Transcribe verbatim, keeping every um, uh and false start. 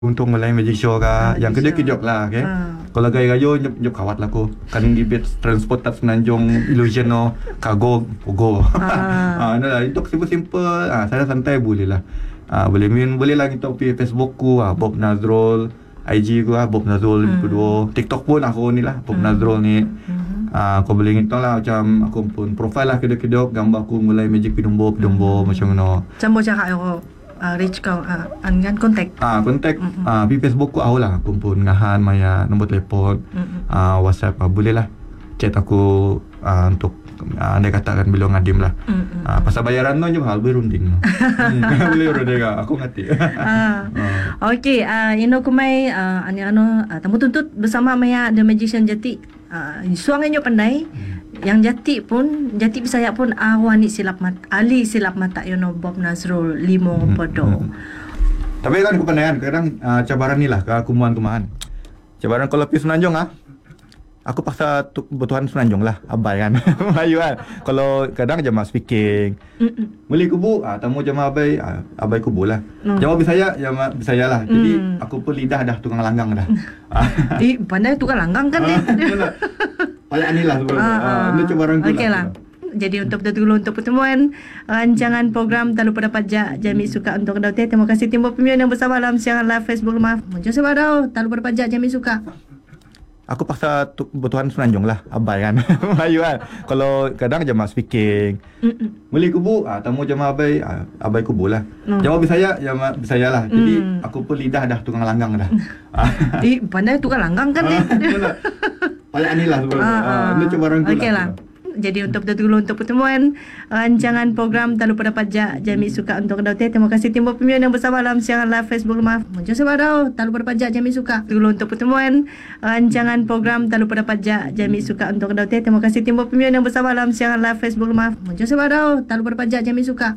Untuk mulai magic show ka, Ah, yang magic kedua show. kejap lah, okay? Ah. Kalau gaya-gaya nyup nyup kawat lah ko. Kan di bit transport tak senanjung illusion no cargo pogo. Ah. Ah, nah lah untuk simple-simple, ah saya santai boleh lah. Ah boleh min boleh lah kita pi Facebook ku, ah Bob Nazrul, I G ku ah Bob Nazrul Hmm. kedua. TikTok pun aku ni lah Bob Hmm. Nazrul ni. Mhm. Ah kau boleh ngitung lah macam aku pun profile lah kedua-kedua gambar aku mulai magic pidumbo pidumbo macam no. Macam boleh cakap aku uh, reach kau uh, dengan kontak. Ah kontak Mm-mm. ah di Facebook ku aku lah aku pun ngahan maya nombor telefon. Mm-mm. Ah WhatsApp ah, boleh lah chat aku ah, untuk ah, andai katakan bila ngadim lah. Mm-mm. Ah pasal bayaran tu je hal berunding. Hmm, boleh rodega aku ngati. Ah. Ah. Okey, uh, Ino kumai uh, ani anu uh, tamu tuntut bersama Maya The Magician Jati. Uh, suangannya pandai. Yang Jati pun Jati Bisaya pun awani silap mata ali silap mata yono Bob Nazrul limo Hmm, podo. hmm. Tapi kan aku pandai kan kadang ah, cabaran ni lah ke kumuan-kumuan. Cabaran kalau pergi Semenanjung ah. Aku paksa tu, kebutuhan Semenanjung lah abai kan. Melayu kan. Kalau kadang jemaah speaking. Mm-mm. Boleh kubu ah tamu jemaah abai ah, abai kubu lah. Hmm. Jemaah Bisaya jemaah Bisaya lah. Jadi Hmm. aku pun lidah dah tukang langgang dah. Ah. Eh, pandai tukar langgang kan dia. Betul. Paling ni lah sebenarnya. Ah, Ah, ah. ini cabaran ku Okey lah. Jadi untuk betul-betul untuk pertemuan rancangan program tak lupa dapat ja Jami Suka untuk kedau teh. Terima kasih timur pemimpin yang bersama dalam siaran live Facebook Lemah. Muncul sebadau tak lupa dapat ja Jami Suka. Aku paksa tu, kebutuhan Semenanjung lah abai kan. Melayu kan. Kalau kadang jemaah speaking. Mm-mm. Boleh kubu ah tamu jemaah abai ah, abai kubu lah. Hmm. Jemaah Bisaya jemaah Bisaya lah. Jadi Hmm. aku pun lidah dah tukang langgang dah. Ah. Eh, pandai tukar langgang kan dia. Betul. Paling ni lah sebenarnya. Ah, Ah, ah. ini cabaran ku Okey lah. Jadi untuk betul-betul untuk pertemuan rancangan program tak lupa dapat ja Jami Suka untuk kedau teh. Terima kasih timur pemimpin yang bersama dalam siaran live Facebook Lemah. Muncul sebadau tak lupa dapat ja Jami Suka. Dulu untuk pertemuan rancangan program tak lupa dapat ja Jami Suka untuk kedau teh. Terima kasih timur pemimpin yang bersama dalam siaran live Facebook Lemah. Muncul sebadau tak lupa dapat ja Jami Suka.